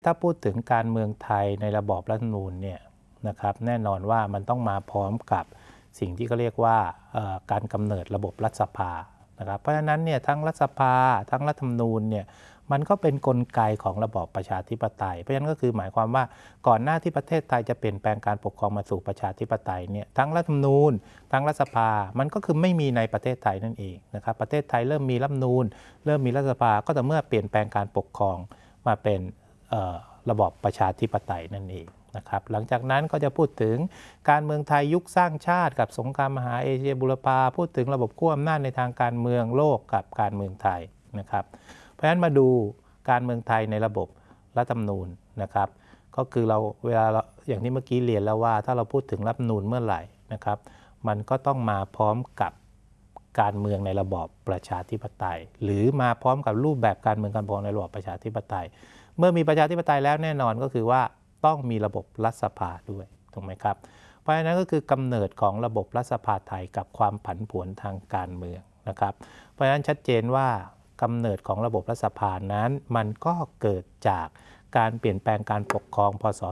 ถ้าพูดถึงการเมืองไทยในระบอบรัฐธรรมนูญเนี่ยนะครับแน่นอนว่ามันต้องมาพร้อมกับสิ่งที่เขาเรียกว่าการกำเนิดระบบรัฐสภานะครับเพราะฉะนั้นเนี่ยทั้งรัฐสภาทั้งรัฐธรรมนูญเนี่ยมันก็เป็นกลไกของระบอบประชาธิปไตยเพราะฉะนั้นก็คือหมายความว่าก่อนหน้าที่ประเทศไทยจะเปลี่ยนแปลงการปกครองมาสู่ประชาธิปไตยเนี่ยทั้งรัฐธรรมนูญทั้งรัฐสภามันก็คือไม่มีในประเทศไทยนั่นเองนะครับประเทศไทยเริ่มมีรัฐธรรมนูญเริ่มมีรัฐสภาก็แต่เมื่อเปลี่ยนแปลงการปกครองมาเป็นระบอบประชาธิปไตยนั่นเองนะครับหลังจากนั้นก็จะพูดถึงการเมืองไทยยุคสร้างชาติกับสงครามมหาเอเชียบูรพาพูดถึงระบบขั้วอำนาจในทางการเมืองโลกกับการเมืองไทยนะครับเพราะฉะนั้นมาดูการเมืองไทยในระบบรัฐธรรมนูญนะครับก็คือเราเวลาอย่างที่เมื่อกี้เรียนแล้วว่าถ้าเราพูดถึงรัฐธรรมนูญเมื่อไหร่นะครับมันก็ต้องมาพร้อมกับการเมืองในระบอบประชาธิปไตยหรือมาพร้อมกับรูปแบบการเมืองการปกครองในระบอบประชาธิปไตยเมื่อมีประชาธิปไตยแล้วแน่นอนก็คือว่าต้องมีระบบรัฐสภาด้วยถูกไหมครับเพราะฉะนั้นก็คือกำเนิดของระบบรัฐสภาไทยกับความผันผวนทางการเมืองนะครับเพราะฉะนั้นชัดเจนว่ากำเนิดของระบบรัฐสภานั้นมันก็เกิดจากการเปลี่ยนแปลงการปกครองพ.ศ.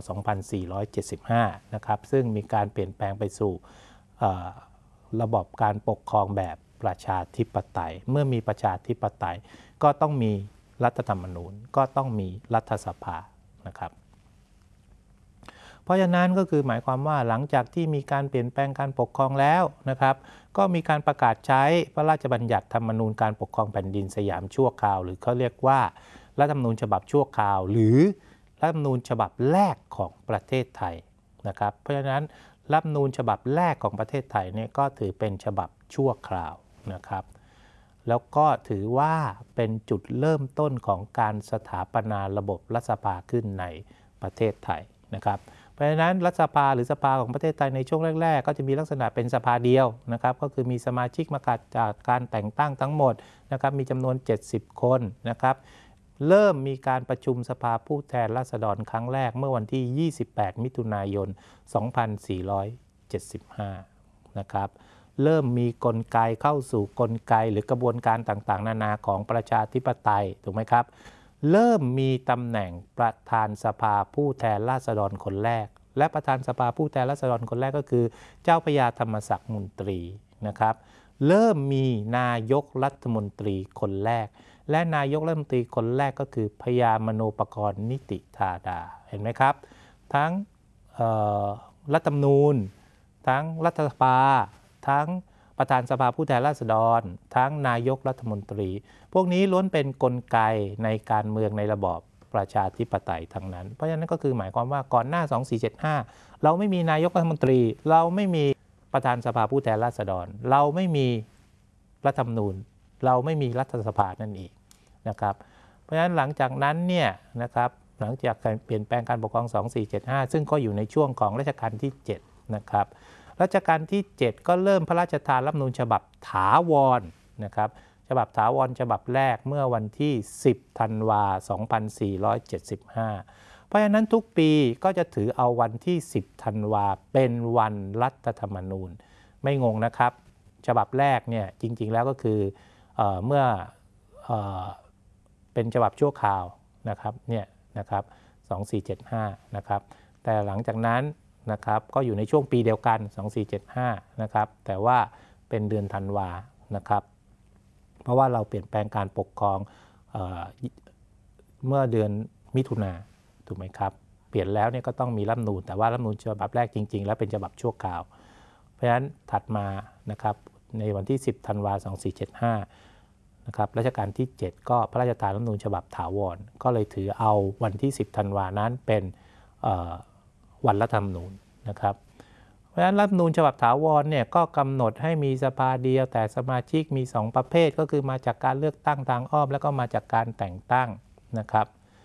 2475นะครับซึ่งมีการเปลี่ยนแปลงไปสู่ระบบการปกครองแบบประชาธิปไตยเมื่อมีประชาธิปไตยก็ต้องมีรัฐธรรมนูญก็ต้องมีรัฐสภานะครับเพราะฉะนั้นก็คือหมายความว่าหลังจากที่มีการเปลี่ยนแปลงการปกครองแล้วนะครับก็มีการประกาศใช้พระราชบัญญัติธรรมนูญการปกครองแผ่นดินสยามชั่วคราวหรือเขาเรียกว่ารัฐธรรมนูญฉบับชั่วคราวหรือรัฐธรรมนูญฉบับแรกของประเทศไทยนะครับเพราะฉะนั้นรัฐธรรมนูญฉบับแรกของประเทศไทยเนี่ยก็ถือเป็นฉบับชั่วคราวนะครับแล้วก็ถือว่าเป็นจุดเริ่มต้นของการสถาปนาระบบรัฐสภาขึ้นในประเทศไทยนะครับเพราะฉะนั้นรัฐสภาหรือสภาของประเทศไทยในช่วงแรกๆก็จะมีลักษณะเป็นสภาเดียวนะครับก็คือมีสมาชิกมาจากการแต่งตั้งทั้งหมดนะครับมีจำนวน70คนนะครับเริ่มมีการประชุมสภาผู้แทนราษฎรครั้งแรกเมื่อวันที่28มิถุนายน2475นะครับเริ่มมีกลไกเข้าสู่กลไกหรือกระบวนการต่างๆนานาของประชาธิปไตยถูกไหมครับเริ่มมีตำแหน่งประธานสภาผู้แทนราษฎรคนแรกและประธานสภาผู้แทนราษฎรคนแรกก็คือเจ้าพระยาธรรมศักดิ์มนตรีนะครับเริ่มมีนายกรัฐมนตรีคนแรกและนายกรัฐมนตรีคนแรกก็คือพญามโนปกรณ์นิติธาดาเห็นไหมครับทั้งรัฐธรรมนูญทั้งรัฐสภาทั้งประธานสภาผู้แทนราษฎรทั้งนายกรัฐมนตรีพวกนี้ล้วนเป็นกลไกในการเมืองในระบอบประชาธิปไตยทั้งนั้นเพราะฉะนั้นก็คือหมายความว่าก่อนหน้า2475เราไม่มีนายกรัฐมนตรีเราไม่มีประธานสภาผู้แทนราษฎรเราไม่มีรัฐธรรมนูญเราไม่มีรัฐสภานั่นเองนะครับเพราะฉะนั้นหลังจากนั้นเนี่ยนะครับหลังจากการเปลี่ยนแปลงการปกครอง2475ซึ่งก็อยู่ในช่วงของรัชกาลที่7นะครับรัชกาลที่7ก็เริ่มพระราชทานรัฐธรรมนูญฉบับถาวรนะครับฉบับถาวรฉบับแรกเมื่อวันที่10ธันวา2475เพราะฉะนั้นทุกปีก็จะถือเอาวันที่10ธันวาเป็นวันรัฐธรรมนูญไม่งงนะครับฉบับแรกเนี่ยจริงๆแล้วก็คือเมื่อเป็นฉบับชั่วคราวนะครับเนี่ยนะครับ2475นะครับแต่หลังจากนั้นนะครับก็อยู่ในช่วงปีเดียวกัน2475นะครับแต่ว่าเป็นเดือนธันวานะครับเพราะว่าเราเปลี่ยนแปลงการปกครองเมื่อเดือนมิถุนาถูกไหมครับเปลี่ยนแล้วเนี่ยก็ต้องมีรัฐธรรมนูญแต่ว่ารัฐธรรมนูญฉบับแรกจริงๆแล้วเป็นฉบับชั่วคราวเพราะฉะนั้นถัดมานะครับในวันที่10ธันวา2475นะครับรัชกาลที่7ก็พระราชทานรัฐธรรมนูญฉบับถาวรก็เลยถือเอาวันที่10ธันวานั้นเป็นวันรัฐธรรมนูญนะครับเพราะฉะนั้นรัฐธรรมนูญฉบับถาวรเนี่ยก็กำหนดให้มีสภาเดียวแต่สมาชิกมี2ประเภทก็คือมาจากการเลือกตั้งทางอ้อมแล้วก็มาจากการแต่งตั้งนะครับ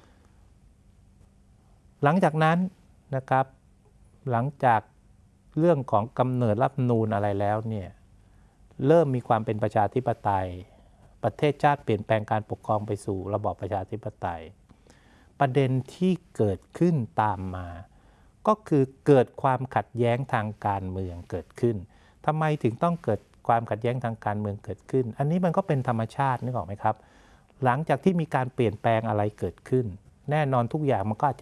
หลังจากนั้นนะครับหลังจากเรื่องของกำเนิดรัฐธรรมนูญอะไรแล้วเนี่ยเริ่มมีความเป็นประชาธิปไตยประเทศชาติเปลี่ยนแปลงการปกครองไปสู่ระบอบประชาธิปไตยประเด็นที่เกิดขึ้นตามมาก็คือเกิดความขัดแย้งทางการเมืองเกิดขึ้นทำไมถึงต้องเกิดความขัดแย้งทางการเมืองเกิดขึ้นอันนี้มันก็เป็นธรรมชาตินึกออกไหมครับหลังจากที่มีการเปลี่ยนแปลงอะไรเกิดขึ้นแน่นอนทุกอย่างมันก็